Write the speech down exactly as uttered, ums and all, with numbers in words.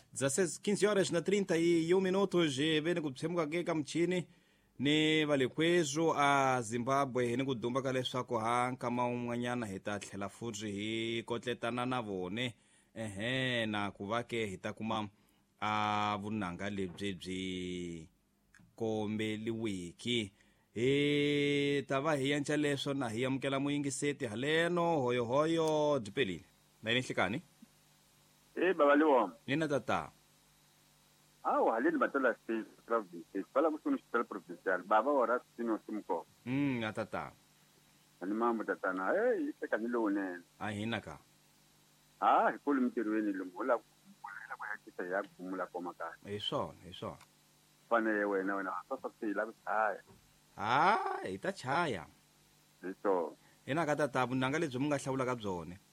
dezesseis, quinze horas na trinta e um minutos vene kutsemuka ke ka mchini ni valekwezo a Zimbabwe hi ni ku dumba ka leswaku ha nkama un'wanyana hi ta tlhela futhi hi kotletana na vone ehe na ku va ke hi ta kuma a vunanga lebyi byi kombeliwiki hi ta va hi yanca leswo na hi amukela muyingiseti haleno hoyo hoyo dipelile na yini hlikani eh baba liwom nina tata awu haleni batola state province bala kusunu hospital provincial baba ora sino simko mm atata ani mambo tatana eh iseka nilone ahina ka ah ikulu mtirweni lumula kumula kwa hakika ya kumula kwa makani hi swona hi swona fane wena wena sasa sila kuchaya ah ita chaya leswo hina ka tata vunanga lebyi mu nga hlawula ka byone